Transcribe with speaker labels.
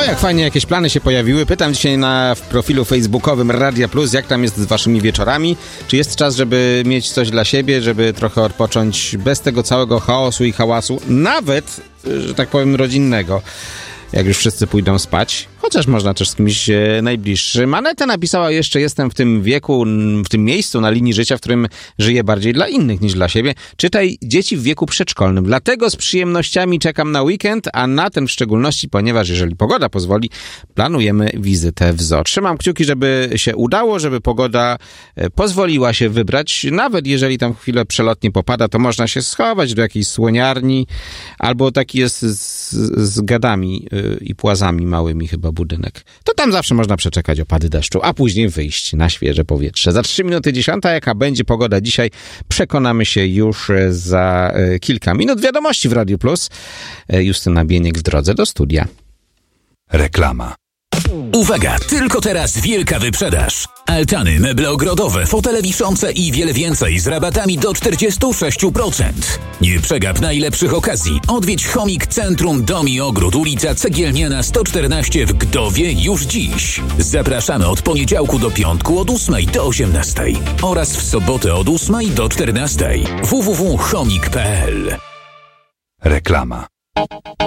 Speaker 1: jak fajnie jakieś plany się pojawiły. Pytam dzisiaj w profilu facebookowym Radia Plus, jak tam jest z waszymi wieczorami? Czy jest czas, żeby mieć coś dla siebie, żeby trochę odpocząć bez tego całego chaosu i hałasu, nawet, że tak powiem, rodzinnego, jak już wszyscy pójdą spać? Chociaż można też z kimś najbliższym. Aneta napisała jeszcze: jestem w tym wieku, w tym miejscu na linii życia, w którym żyję bardziej dla innych niż dla siebie. Czytaj, dzieci w wieku przedszkolnym. Dlatego z przyjemnościami czekam na weekend, a na ten w szczególności, ponieważ jeżeli pogoda pozwoli, planujemy wizytę w zoo. Trzymam kciuki, żeby się udało, żeby pogoda pozwoliła się wybrać. Nawet jeżeli tam chwilę przelotnie popada, to można się schować do jakiejś słoniarni, albo taki jest z gadami i płazami małymi chyba budynek. To tam zawsze można przeczekać opady deszczu, a później wyjść na świeże powietrze. Za 3 minuty 10, jaka będzie pogoda dzisiaj, przekonamy się już za kilka minut. Wiadomości w Radiu Plus. Justyna Bieniek w drodze do studia.
Speaker 2: Reklama.
Speaker 3: Uwaga, tylko teraz wielka wyprzedaż. Altany, meble ogrodowe, fotele wiszące i wiele więcej z rabatami do 46%. Nie przegap najlepszych okazji. Odwiedź Chomik Centrum Dom i Ogród, ulica Cegielniana 114 w Gdowie już dziś. Zapraszamy od poniedziałku do piątku od 8 do 18 oraz w sobotę od 8 do 14. www.chomik.pl.
Speaker 2: Reklama.